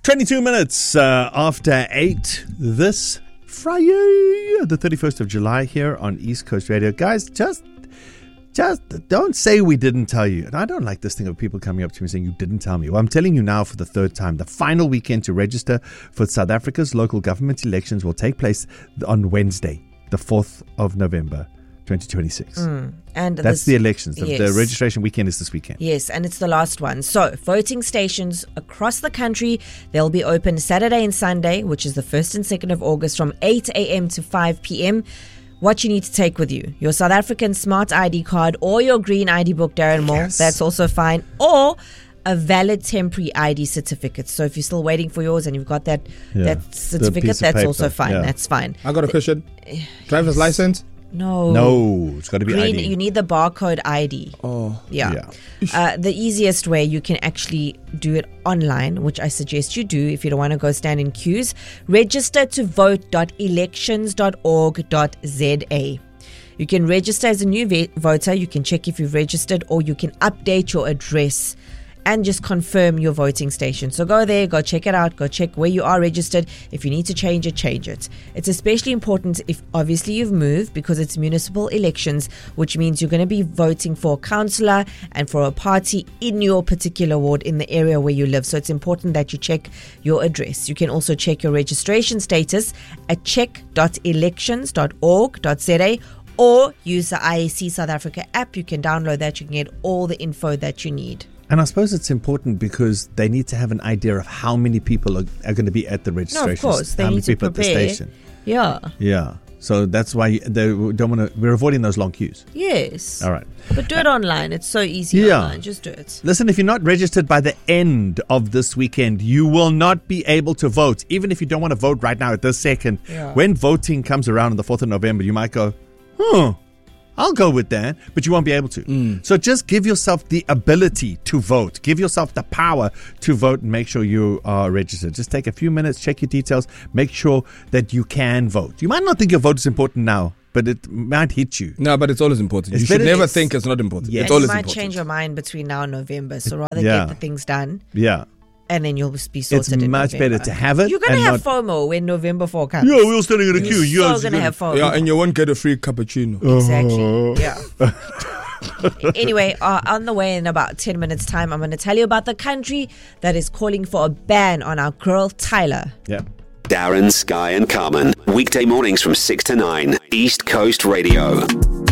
22 minutes after 8 this Friday, the 31st of July here on East Coast Radio. Guys, just don't say we didn't tell you. And I don't like this thing of people coming up to me saying you didn't tell me. Well, I'm telling you now for the third time. The final weekend to register for South Africa's local government elections will take place on Wednesday, the 4th of November. 2026. And that's the elections. Yes. The registration weekend is this weekend. Yes, and it's the last one. So, voting stations across the country, they'll be open Saturday and Sunday, which is the 1st and 2nd of August from 8 a.m. to 5 p.m. What you need to take with you, your South African Smart ID card or your green ID book, Darren Moore, that's also fine, or a valid temporary ID certificate. So if you're still waiting for yours and you've got that certificate, that's also fine. That's fine. I got a question. Driver's license? No, it's got to be green, ID. You need the barcode ID. Oh. Yeah. The easiest way, you can actually do it online, which I suggest you do if you don't want to go stand in queues. Register to vote.elections.org.za. You can register as a new voter. You can check if you've registered, or you can update your address and just confirm your voting station. So go there, go check it out, go check where you are registered. If you need to change it, change it. It's especially important if obviously you've moved, because it's municipal elections, which means you're going to be voting for a councillor and for a party in your particular ward in the area where you live. So it's important that you check your address. You can also check your registration status at check.elections.org.za, or use the IAC South Africa app. You can download that. You can get all the info that you need. And I suppose it's important because they need to have an idea of how many people are going to be at the registration. No, of course. They how need many to people prepare. At the station. Yeah. Yeah. So that's why they don't want to. We're avoiding those long queues. Yes. All right. But do it online. It's so easy online. Just do it. Listen, if you're not registered by the end of this weekend, you will not be able to vote. Even if you don't want to vote right now at this second. Yeah. When voting comes around on the 4th of November, you might go, I'll go with that, but you won't be able to. So just give yourself the ability to vote. Give yourself the power to vote and make sure you are registered. Just take a few minutes, check your details, make sure that you can vote. You might not think your vote is important now, but it might hit you. No, but it's always important. You should never think it's not important. Yes. It's And always you might important. change your mind between now and November, so rather get the things done. Yeah. And then you'll be sorted. It's in much November. better to have it. You're going to have FOMO when November 4 comes. Yeah, we're all standing in a queue. You're still going to have FOMO. Yeah, and you won't get a free cappuccino. Exactly. Yeah. Anyway, on the way in about 10 minutes' time, I'm going to tell you about the country that is calling for a ban on our girl Tyler. Yeah. Darren, Sky and Carmen. Weekday mornings from 6 to 9. East Coast Radio.